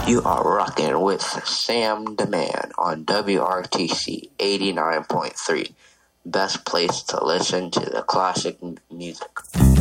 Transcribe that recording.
You are rocking with Sam the Man on WRTC 89.3. Best place to listen to the classic music.